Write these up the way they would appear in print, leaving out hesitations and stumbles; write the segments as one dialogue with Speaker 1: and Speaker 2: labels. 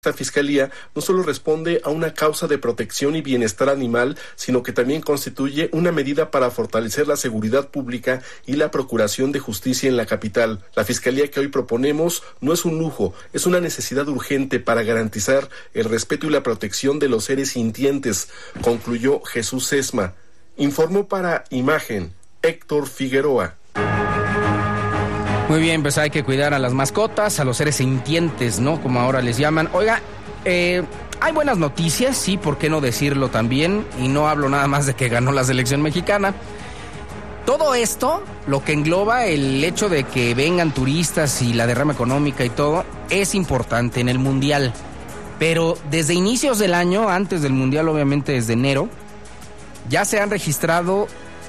Speaker 1: Esta fiscalía no solo responde a una causa de protección y bienestar animal, sino que también constituye una medida para fortalecer la seguridad pública y la procuración de justicia en la capital. La fiscalía que hoy proponemos no es un lujo, es una necesidad urgente para garantizar el respeto y la protección de los seres sintientes, concluyó Jesús Sesma. Informó para Imagen, Héctor Figueroa.
Speaker 2: Muy bien, pues hay que cuidar a las mascotas, a los seres sintientes, ¿no? Como ahora les llaman. Oiga, hay buenas noticias, sí, ¿por qué no decirlo también? Y no hablo nada más de que ganó la selección mexicana. Todo esto, lo que engloba el hecho de que vengan turistas y la derrama económica y todo, es importante en el Mundial. Pero desde inicios del año, antes del Mundial, obviamente desde enero, ya se han registrado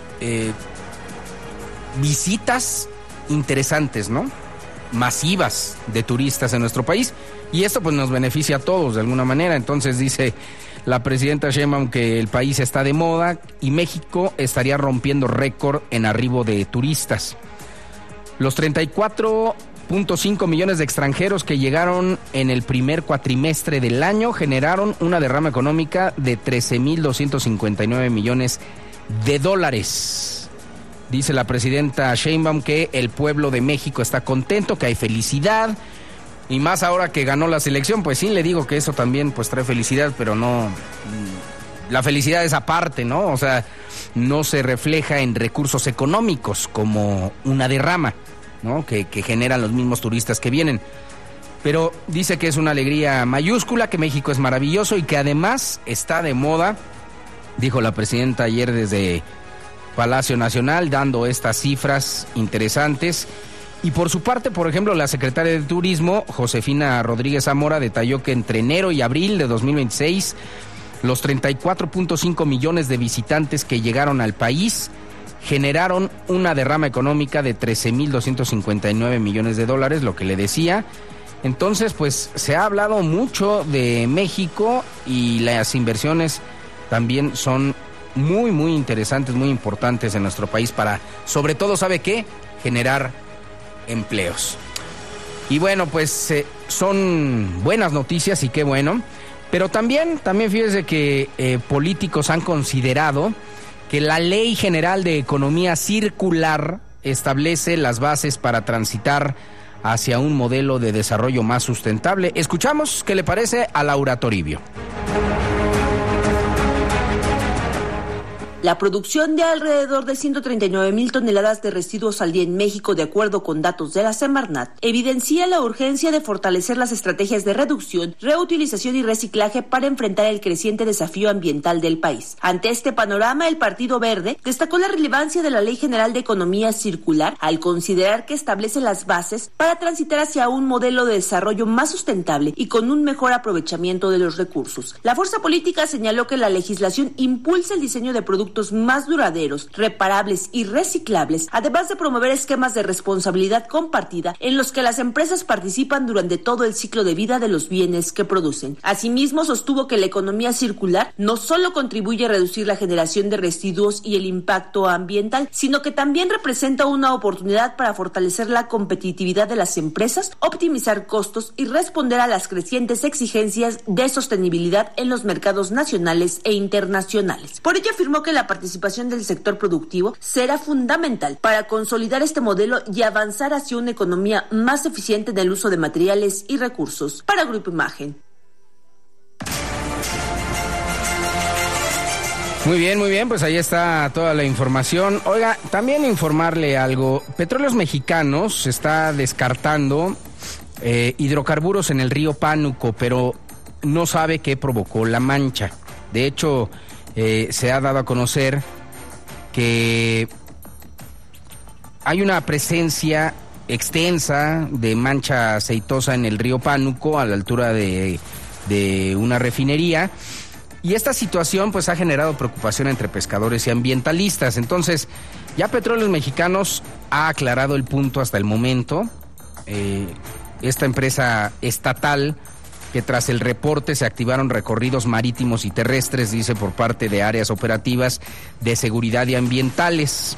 Speaker 2: visitas interesantes, ¿no? Masivas de turistas en nuestro país, y esto pues nos beneficia a todos de alguna manera. Entonces dice la presidenta Sheinbaum que el país está de moda y México estaría rompiendo récord en arribo de turistas. Los 34.5 millones de extranjeros que llegaron en el primer cuatrimestre del año generaron una derrama económica de 13.259 millones de dólares. Dice la presidenta Sheinbaum que el pueblo de México está contento, que hay felicidad, y más ahora que ganó la selección, pues sí, le digo que eso también pues trae felicidad, pero no, la felicidad es aparte, ¿no? O sea, no se refleja en recursos económicos como una derrama, ¿no? Que generan los mismos turistas que vienen. Pero dice que es una alegría mayúscula, que México es maravilloso y que además está de moda, dijo la presidenta ayer desde Palacio Nacional, dando estas cifras interesantes. Y por su parte, por ejemplo, la secretaria de Turismo, Josefina Rodríguez Zamora, detalló que entre enero y abril de 2026, los 34.5 millones de visitantes que llegaron al país generaron una derrama económica de 13.259 millones de dólares, lo que le decía. Entonces, pues se ha hablado mucho de México y las inversiones también son muy interesantes, muy importantes en nuestro país para, sobre todo, ¿sabe qué? Generar empleos. Y bueno, pues son buenas noticias y qué bueno, pero también fíjese que políticos han considerado que la Ley General de Economía Circular establece las bases para transitar hacia un modelo de desarrollo más sustentable. Escuchamos qué le parece a Laura Toribio.
Speaker 3: La producción de alrededor de 139,000 toneladas de residuos al día en México, de acuerdo con datos de la Semarnat, evidencia la urgencia de fortalecer las estrategias de reducción, reutilización y reciclaje para enfrentar el creciente desafío ambiental del país. Ante este panorama, el Partido Verde destacó la relevancia de la Ley General de Economía Circular al considerar que establece las bases para transitar hacia un modelo de desarrollo más sustentable y con un mejor aprovechamiento de los recursos. La fuerza política señaló que la legislación impulsa el diseño de productos más duraderos, reparables y reciclables, además de promover esquemas de responsabilidad compartida en los que las empresas participan durante todo el ciclo de vida de los bienes que producen. Asimismo, sostuvo que la economía circular no solo contribuye a reducir la generación de residuos y el impacto ambiental, sino que también representa una oportunidad para fortalecer la competitividad de las empresas, optimizar costos y responder a las crecientes exigencias de sostenibilidad en los mercados nacionales e internacionales. Por ello, afirmó que la participación del sector productivo será fundamental para consolidar este modelo y avanzar hacia una economía más eficiente en el uso de materiales y recursos. Para Grupo Imagen.
Speaker 2: Muy bien, pues ahí está toda la información. Oiga, también informarle algo. Petróleos Mexicanos está descartando hidrocarburos en el río Pánuco, pero no sabe qué provocó la mancha. De hecho, se ha dado a conocer que hay una presencia extensa de mancha aceitosa en el río Pánuco a la altura de una refinería, y esta situación pues ha generado preocupación entre pescadores y ambientalistas. Entonces ya Petróleos Mexicanos ha aclarado el punto hasta el momento. Esta empresa estatal, que tras el reporte se activaron recorridos marítimos y terrestres, dice, por parte de áreas operativas de seguridad y ambientales.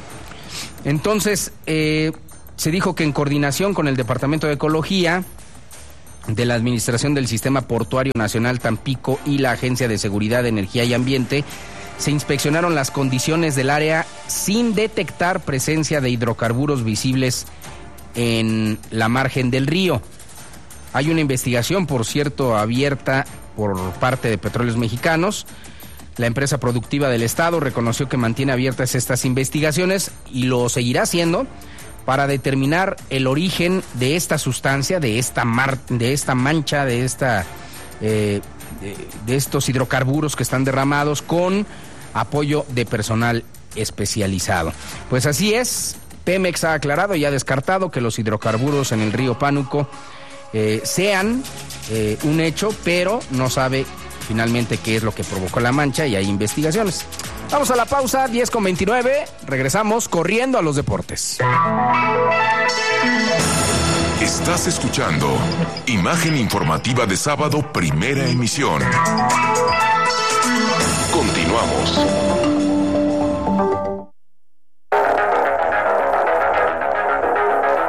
Speaker 2: Entonces, se dijo que en coordinación con el Departamento de Ecología de la Administración del Sistema Portuario Nacional Tampico y la Agencia de Seguridad, Energía y Ambiente se inspeccionaron las condiciones del área sin detectar presencia de hidrocarburos visibles en la margen del río. Hay una investigación, por cierto, abierta por parte de Petróleos Mexicanos. La empresa productiva del Estado reconoció que mantiene abiertas estas investigaciones y lo seguirá haciendo para determinar el origen de esta sustancia, de esta mancha, de estos hidrocarburos que están derramados, con apoyo de personal especializado. Pues así es, Pemex ha aclarado y ha descartado que los hidrocarburos en el río Pánuco sean un hecho, pero no sabe finalmente qué es lo que provocó la mancha y hay investigaciones. Vamos a la pausa, 10:29, regresamos corriendo a los deportes.
Speaker 4: Estás escuchando Imagen Informativa de Sábado, primera emisión. Continuamos.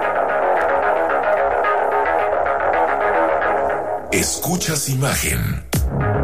Speaker 4: Escuchas Imagen.